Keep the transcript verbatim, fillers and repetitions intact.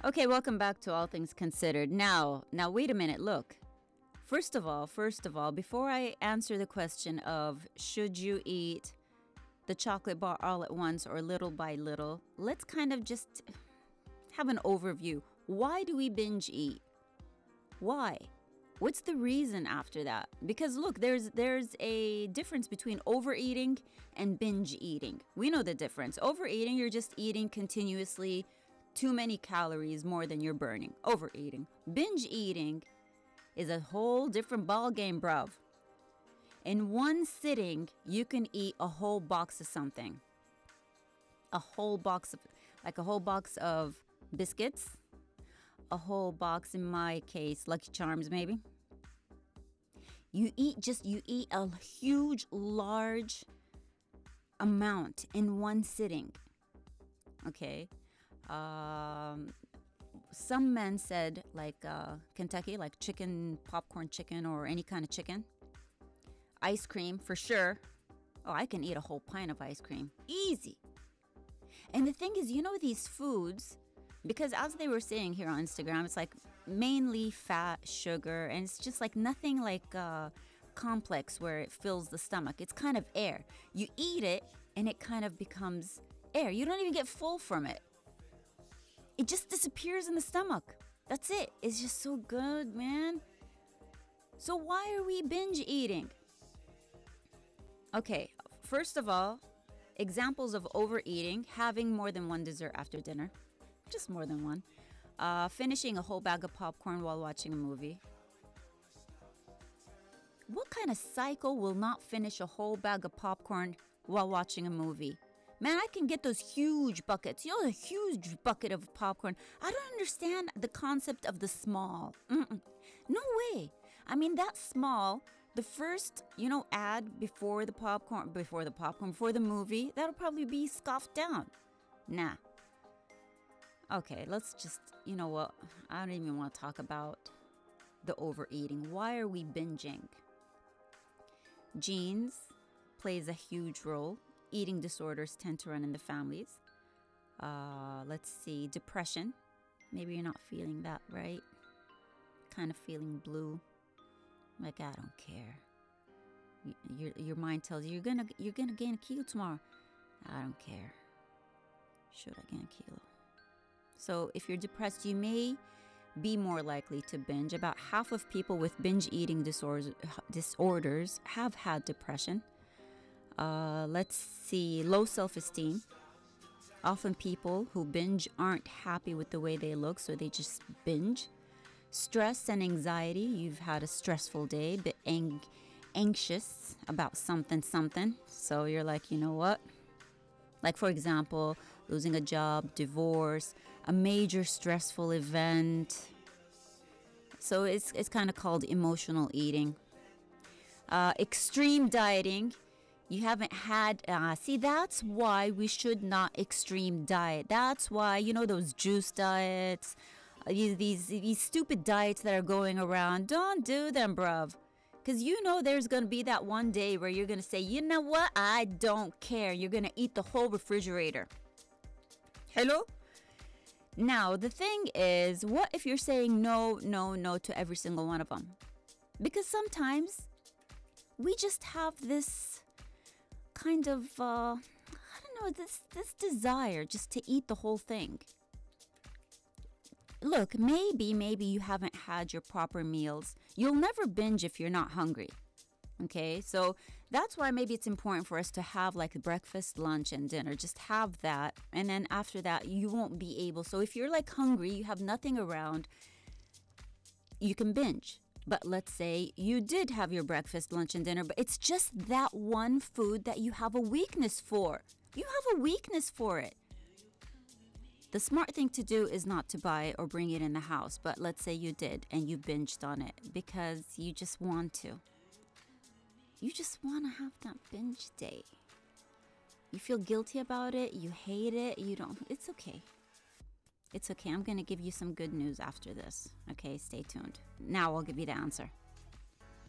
Okay, welcome back to All Things Considered. Now, now wait a minute, look. First of all, first of all, before I answer the question of should you eat the chocolate bar all at once or little by little, let's kind of just have an overview. Why do we binge eat? Why? What's the reason after that? Because look, there's there's a difference between overeating and binge eating. We know the difference. Overeating, you're just eating continuously too many calories more than you're burning. Overeating. Binge eating is a whole different ball game, bruv. In one sitting, you can eat a whole box of something. A whole box of, like a whole box of biscuits. A whole box, in my case, Lucky Charms maybe. You eat just, you eat a huge, large amount in one sitting. Okay. Um, some men said like uh, Kentucky, like chicken, popcorn chicken, or any kind of chicken. Ice cream, for sure. Oh, I can eat a whole pint of ice cream. Easy. And the thing is, you know, these foods, because as they were saying here on Instagram, it's like mainly fat, sugar, and it's just like nothing like uh, complex where it fills the stomach. It's kind of air. You eat it and it kind of becomes air. You don't even get full from it. It just disappears in the stomach. That's it. It's just so good, man. So why are we binge eating? Okay, first of all, examples of overeating: having more than one dessert after dinner. Just more than one. Uh, finishing a whole bag of popcorn while watching a movie. What kind of psycho will not finish a whole bag of popcorn while watching a movie? Man, I can get those huge buckets. You know, a huge bucket of popcorn. I don't understand the concept of the small. Mm-mm. No way. I mean, that small, the first, you know, ad before the popcorn, before the popcorn, before the movie, that'll probably be scoffed down. Nah. Okay, let's just, you know what? I don't even want to talk about the overeating. Why are we binging? Genes plays a huge role. Eating disorders tend to run in the families. Uh, let's see, depression. Maybe you're not feeling that, right? Kind of feeling blue. Like, I don't care. Your your mind tells you you're gonna you're gonna gain a kilo tomorrow. I don't care. Should I gain a kilo? So if you're depressed, you may be more likely to binge. About half of people with binge eating disorders disorders have had depression. Uh, let's see, low self-esteem. Often people who binge aren't happy with the way they look, so they just binge. Stress and anxiety. You've had a stressful day, but ang- anxious about something, something. So you're like, you know what? Like, for example, losing a job, divorce, a major stressful event. So it's it's kind of called emotional eating. Uh, extreme dieting. You haven't had, uh, see, that's why we should not extreme diet. That's why, you know, those juice diets, uh, these, these, these stupid diets that are going around, don't do them, bruv. Because you know there's going to be that one day where you're going to say, you know what, I don't care. You're going to eat the whole refrigerator. Hello? Now, the thing is, what if you're saying no, no, no to every single one of them? Because sometimes we just have this kind of, uh, I don't know, this, this desire just to eat the whole thing. Look, maybe, maybe you haven't had your proper meals. You'll never binge if you're not hungry. Okay, so that's why maybe it's important for us to have like breakfast, lunch, and dinner. Just have that. And then after that, you won't be able. So if you're like hungry, you have nothing around, you can binge. But let's say you did have your breakfast, lunch, and dinner, but it's just that one food that you have a weakness for. You have a weakness for it. The smart thing to do is not to buy it or bring it in the house. But let's say you did and you binged on it because you just want to. You just want to have that binge day. You feel guilty about it. You hate it. You don't. It's okay. It's okay. I'm going to give you some good news after this. Okay, stay tuned. Now I'll give you the answer.